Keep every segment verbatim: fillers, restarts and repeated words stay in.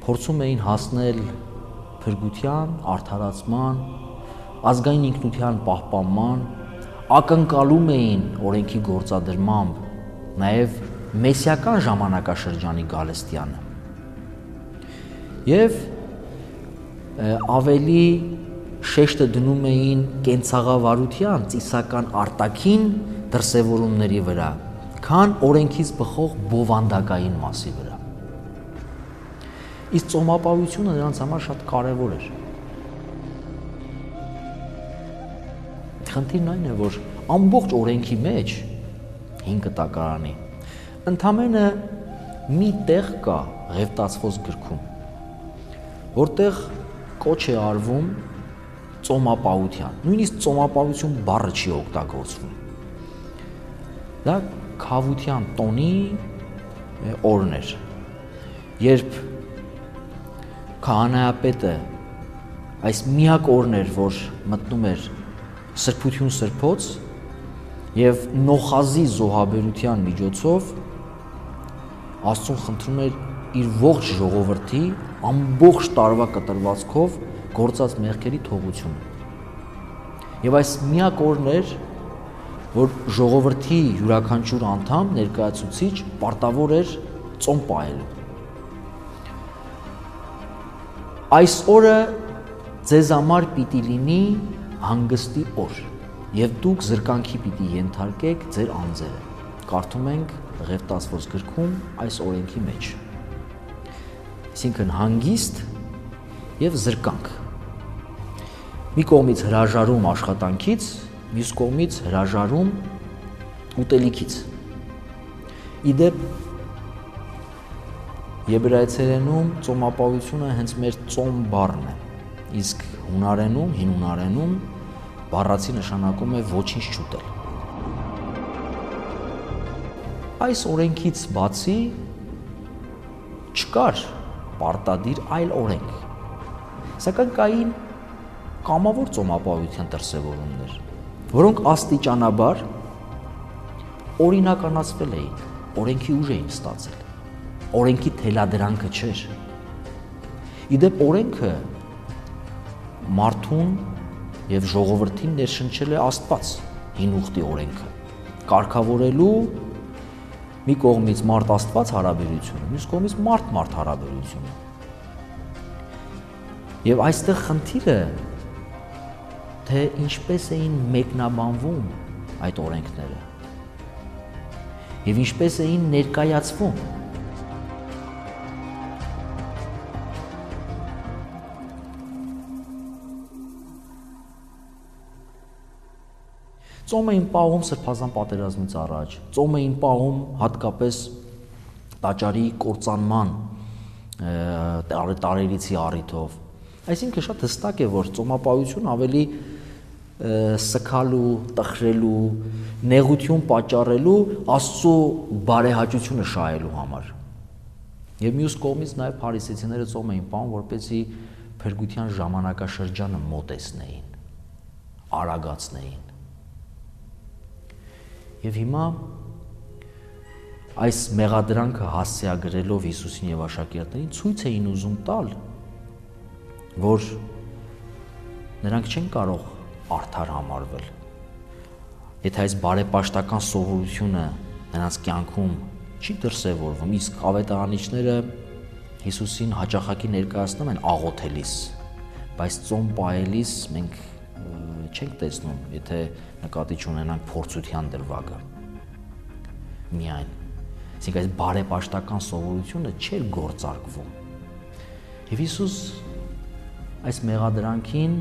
փորձում էին հասնել փրկության, արդարացման, ազգային ինքնության պահպանման, ակնկալում էին օրենքի գործադրմամբ նաև մեսիական ժամանակաշրջանի գալստյանը և ավելի շեշտը դնում էին կենցաղավարության ծիսական արտաքին դրսևորումների վրա, քան օրենքից բխող բովանդակային մասի վրա։ Իսկ ծոմապահությունը նրանց համար շատ կարևոր էր։ Խնդիրն այն է, որ ամբողջ օրենքի մեջ հին կտակարանի ընդամենը մի տեղ կա Ղևտացվոց գրքում, որտեղ կոչ է արվում ծոմապահության, նույնիսկ ծոմապահություն բառը չի օգտագործվում։ Դա քավության տոնի օրն էր, երբ քահանայապետը այս միակ օրն էր, որ մտնում էր սրբություն սրբոց և նոխազի զոհաբերության միջոցով Աստծուն խնդրում էր իր ողջ ժողովրդի ամբողջ տարվա կտրվածքով գործած մեղքերի թողությունը։ Եվ այս միակ օրն էր, որ ժողովրդի յուրաքանչյուր անդամ ներկայացուցիչ պարտավոր էր ծոմ պահելու։ Այս օրը ձեզ համար պիտի լինի հանգստի օր, և դուք զրկանքի պիտի ենթարկեք ձեր անձերը։ Կարդում ենք Ղևտացվոց գրքում այս օրենքի մեջ։ Այսինքն հանգիստ և զրկանք։ Մի կողմից հրաժարում աշխատանքից, մյուս կողմից հրաժարում ուտելիքից։ Իդեպ եբրայեցերենում ծոմապահությունը հենց մեր ծոմ բառն է, իսկ հունարենում, հին հունարենում բառացի նշանակում է ոչինչ չուտել։ Այս օրենքից բացի չկար պարտադիր այլ օրենք, սակայն կային կամավոր ծոմապահության դրսևորումներ, որոնք աստիճանաբար օրինականացվել էին, օրենքի ուժ էին ստացել, օրենքի թելադրանքը չէր։ Իդեպ օրենքը մարդուն և ժողովրդին ներշնչել է Աստված, հին ուխտի օրենքը, կարգավորելու մի կողմից մարդ-Աստված հարաբերությունը, մյուս կողմից մարդ-մարդ հարաբերությունը։ Եվ այստեղ խնդիրը, թե ինչպես էին մեկնաբանվում այդ օրենքները և ինչպես էին ներկայացվում։ Ծոմ էին պահում Սրբազան պատերազմից առաջ, ծոմ էին պահում հատկապես տաճարի կործանման տարելիցի առիթով։ Այսինքն շատ հստակ է, որ ծոմապահություն ավելի սգալու, տխրելու, նեղություն պատճառելու, Աստծո բարեհաճությունը շահելու համար։ Եվ մյուս կողմից նաև փարիսեցիները ծոմ էին պահում, որպեսզի փրկության ժամանակաշրջանը մոտեցնեին, արագացնեին։ Եվ հիմա այս մեղադրանքը հասցեագրելով Հիսուսին և աշակերտներին ցույց էին ուզում տալ, որ նրանք չեն կարող արդար համարվել։ Եթե այս բարեպաշտական սովորությունը նրանց կյանքում չի դրսևորվում, իսկ ավետարանիչները Հիսուսին հաճախակի ներկայացնում են աղոթելիս, բայց ծոմ պահելիս մենք չենք տեսնում, եթե նկատի չունենանք փորձության դրվագը։ Միայն, այսինքն այս բարեպաշտական սովորությունը չէր գործարկվում։ Եվ Հիսուս այս մեղադրանքին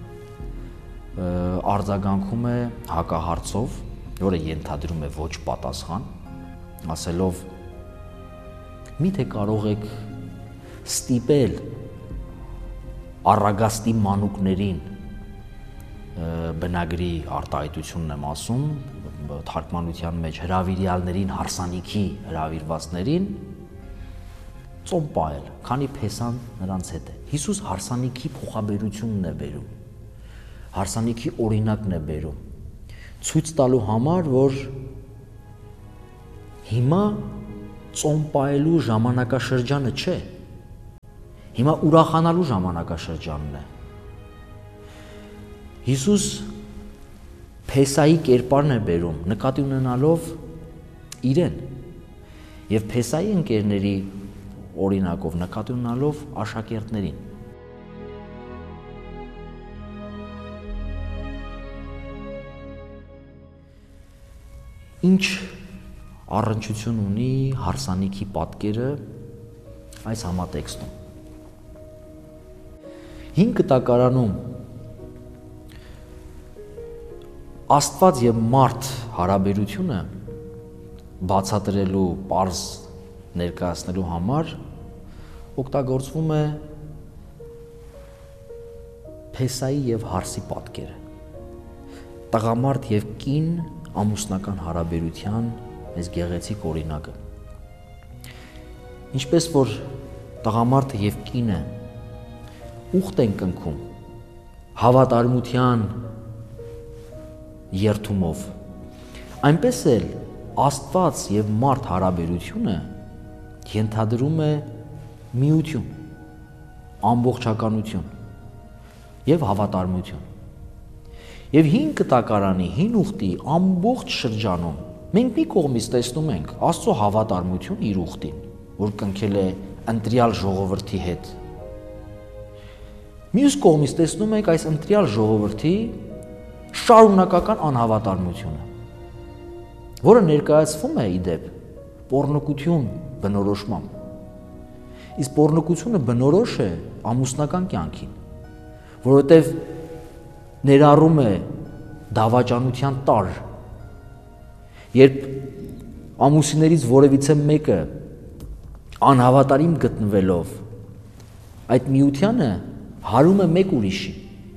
արձագանքում է հակահարցով, որը ենթադրում է ոչ պատասխան, ասելով. «Միթե կարող եք ստիպել առագաստի մանուկներին», բնագրի արտահայտությունն եմ ասում, թարգմանության մեջ հրավիրյալներին, հարսանիքի հրավիրվածներին ծոմ պահել, քանի փեսան նրանց հետ է։ Հիսուս հարսանիքի փոխաբերությունն է բերում, հարսանիքի օրինակն է բերում, ցույց տալու համար, որ հիմա ծոմ պահելու ժամանակաշրջանը չէ, Հիմա ուրախանալու ժամանակաշրջանն է։ Հիսուս Փեսայի կերպարն է բերում, նկատի ունենալով իրեն եւ Փեսայի ընկերների օրինակով նկատի ունենալով աշակերտներին։ Ինչ առնչություն ունի հարսանիքի պատկերը այս համատեքստում։ Հին կտակարանում Աստված եւ մարդ հարաբերությունը բացատրելու, պարզ ներկայացնելու համար օգտագործվում է Փեսայի եւ հարսի պատկերը։ Տղամարդ եւ կին ամուսնական հարաբերության այս գեղեցիկ օրինակը։ Ինչպես որ տղամարդը եւ կինը ուխտ են կնքում հավատարմության երթումով, այնպես էլ Աստված եւ մարդ հարաբերությունը ենթադրում է միություն, ամբողջականություն եւ հավատարմություն։ Եվ հին կտակարանի, հին ուխտի ամբողջ շրջանում մենք մի կողմից տեսնում ենք Աստծո հավատարմություն իր ուխտին, որ կնքել է ընտրյալ ժողովրդի հետ։ Մյուս կողմից տեսնում ենք այս ընտրյալ ժողովրդի շարունակական անհավատարմությունը, որը ներկայացվում է ի դեպ պոռնկություն բնորոշմամբ։ Իսկ պոռնկությունը բնորոշ է ամուսնական կյանքին, որովհետև ներառում է դավաճանության տար, երբ ամուսիններից որևիցե մեկը անհավատարիմ գտնվելով այդ միությանը հարում է մեկ ուրիշի։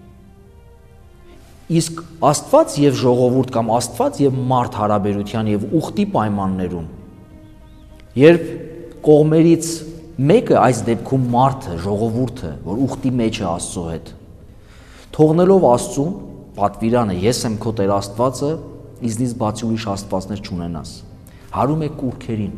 Իսկ Աստված եւ ժողովուրդ կամ Աստված եւ մարդ հարաբերության եւ ուխտի պայմաններում, երբ կողմերից մեկը, այս դեպքում մարդը, ժողովուրդը, որ ուխտի մեջ է Աստծո հետ, թողնելով Աստծուն, պատվիրանը ես եմ քո Տեր Աստվածը, ինձնից բացի ուրիշ աստվածներ չունենաս, հարում է կուռքերին։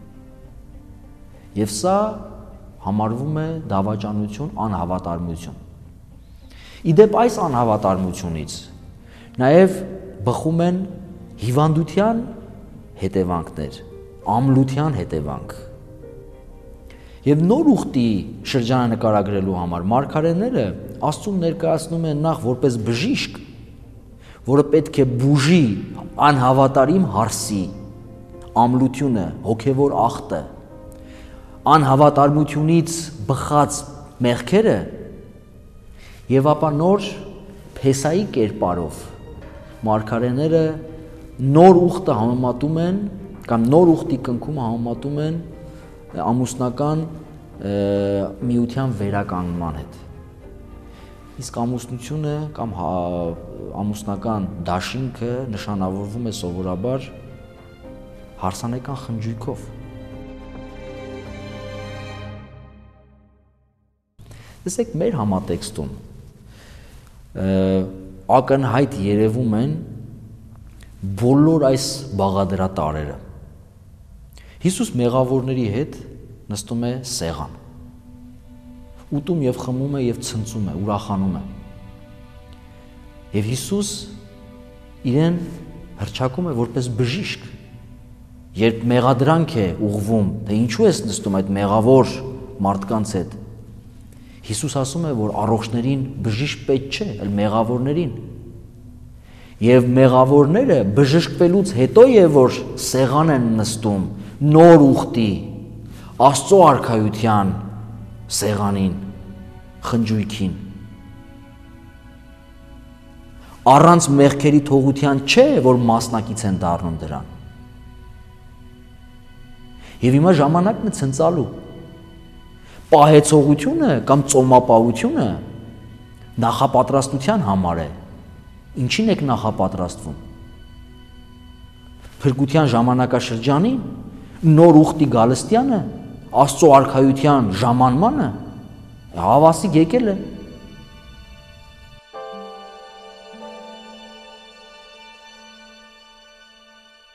Եվ սա համարվում է դավաճանություն, անհավատարմություն։ Իդեպ այս անհավատարմությունից նաև բխում են հիվանդության հետևանքներ, ամլության հետևանք։ Եվ նոր ուխտի շրջանը նկարագրելու համար մարգարեները Աստծուն ներկայացնում են նախ որպես բժիշկ, որը պետք է բուժի անհավատարիմ հարսի ամլությունը, հոգևոր ախտը, անհավատարմությունից բխած մեղքերը, եւ ապա նոր Փեսայի կերպարով մարգարեները նոր ուխտը համեմատում են կամ նոր ուխտի կնքումը համեմատում են ամուսնական միության վերականգնման հետ։ Իսկ ամուսնությունը կամ ամուսնական դաշինքը նշանավորվում է սովորաբար հարսանեկան խնջույքով։ Տեսեք, մեր համատեքստում ակնհայտ երևում են բոլոր այս բաղադրատարերը։ Հիսուս մեղավորների հետ նստում է սեղան, ուտում եւ խմում է եւ ցնծում է, ուրախանում է։ Եվ Հիսուս իրեն հռչակում է որպես բժիշկ, երբ մեղադրանք է ուղղվում, թե ինչու ես նստում այդ մեղավոր մարդկանց հետ։ Հիսուս ասում է, որ առողջներին բժիշկ պետք չէ, այլ մեղավորներին։ Եվ մեղավորները բժշկվելուց հետո է, որ սեղան են նստում նոր ուխտի, Աստծո արքայության սեղանին, խնջույքին։ Առանց մեղքերի թողության չէ, որ մասնակից են դառնում դրան։ Եվ հիմա ժամանակն է ցնծալու։ Պահեցողությունը կամ ծոմապահությունը նախապատրաստության համար է։ Ինչին եք նախապատրաստվում։ Փրկության ժամանակաշրջանին, նոր ուխտի գալստյանը, Աստծո արքայության ժամանմանը հավասիկ եկել է։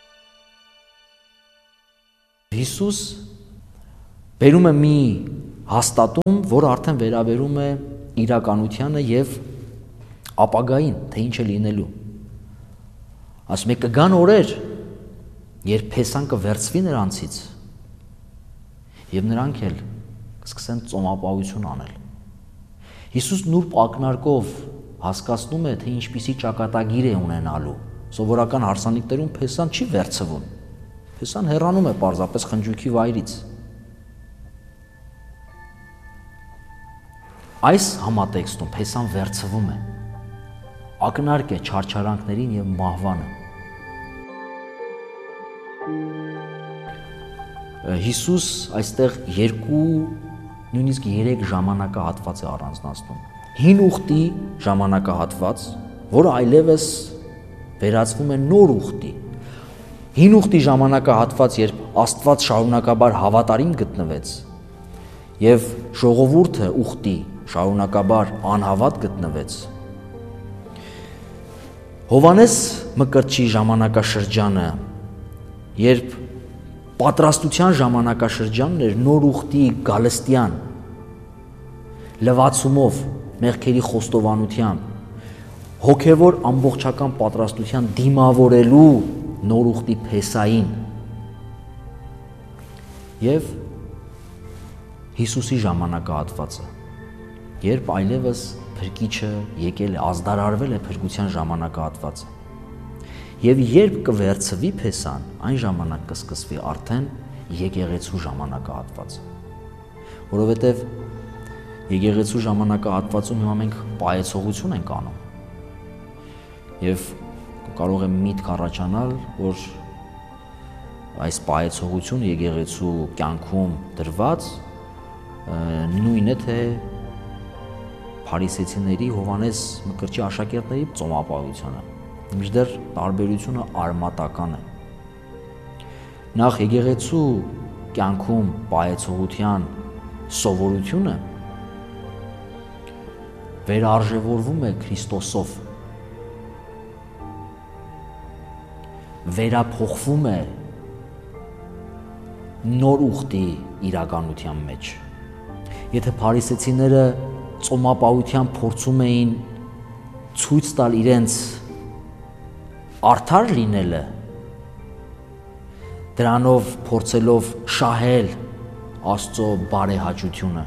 Հիսուս բերում է մի հաստատում, որը արդեն վերաբերում է իրականությանը եւ ապագային, թե ինչ է լինելու։ Ասում է կգան օրեր, երբ փեսան կվերցվի նրանցից եւ նրանք էլ կսկսեն ծոմապահություն անել։ Հիսուս նուրբ ակնարկով հասկացնում է, թե ինչպիսի ճակատագիր է ունենալու։ Սովորական հարսանիքներում փեսան չի վերցվում։ Փեսան հեռանում է պարզապես խնջույքի վայրից։ Այս համատեքստում փեսան վերցվում է, ակնարկ է չարչարանքներին եւ մահվանը։ Հիսուս այստեղ երկու, նույնիսկ երեք ժամանակահատված է առանձնացնում։ Հին ուխտի ժամանակահատված, որը այլևս վերածվում է նոր ուխտի։ Հին ուխտի ժամանակահատված, երբ Աստված շարունակաբար հավատարիմ գտնվեց եւ ժողովուրդը ուխտի շարունակաբար անհավատ գտնվեց։ Հովանես Մկրտչի ժամանակաշրջանը, երբ պատրաստության ժամանակաշրջանն էր նոր ուխտի գալստյան լվացումով, մեղքերի խոստովանությամբ, հոգևոր ամբողջական պատրաստության դիմավորելու նոր ուխտի փեսային եւ Հիսուսի ժամանակահատվածը, երբ այլևս փրկիչը եկել է, ազդարարվել է փրկության ժամանակահատվածը։ Եվ երբ կվերցվի փեսան, այն ժամանակ կսկսվի արդեն եկեղեցու ժամանակահատվածը։ Որովհետև եկեղեցու ժամանակահատվածում հիմա մենք պայեցողություն ենք անում։ Եվ կարող է միտք առաջանալ, որ այս պայեցողությունը եկեղեցու կյանքում դրված նույնն է, թե փարիսեցիների Հովանես Մկրտչի աշակերտների ծոմապահությունը։ Մինչդեռ տարբերությունը արմատական է։ Նախ եկեղեցու կյանքում պայեցողության սովորությունը վերարժևորվում է Քրիստոսով, վերափոխվում է նոր ուխտի իրականության մեջ։ Եթե փարիսեցիները ծոմապահության փորձում էին ցույց տալ իրենց արդար լինելը, դրանով փորձելով շահել Աստծո բարեհաճությունը,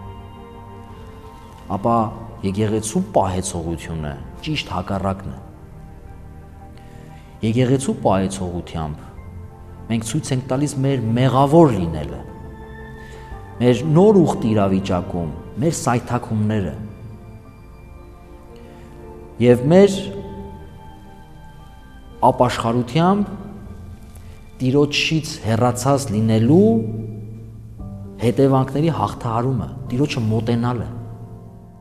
ապա եկեղեցու պահեցողությունը ճիշտ հակառակն է։ Եկեղեցու պահեցողությամբ մենք ցույց ենք տալիս մեր մեղավոր լինելը, մեր նոր ուխտի իրավիճակում, մեր սայթաքումները եւ մեր ապաշխարությամբ Տիրոջից հեռացած լինելու հետևանքների հաղթահարումը, Տիրոջը մոտենալը։